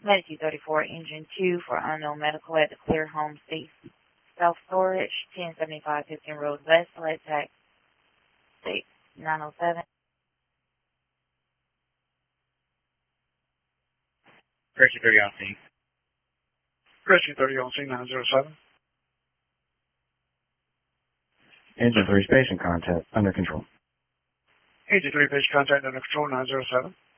Medici 34, Engine 2 for unknown medical at the Clear Home State Self-Storage, 1075 Tipton Road West, Lead Tax State 907. Rescue 30 on scene. Rescue 30 on scene 907. Engine 3 patient contact under control. Engine 3 patient contact under control 907.